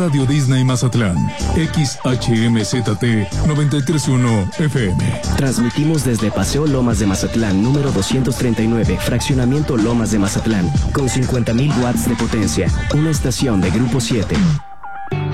Radio Disney Mazatlán, XHMZT 931 FM. Transmitimos desde Paseo Lomas de Mazatlán, número 239, Fraccionamiento Lomas de Mazatlán, con 50,000 watts de potencia. Una estación de Grupo 7.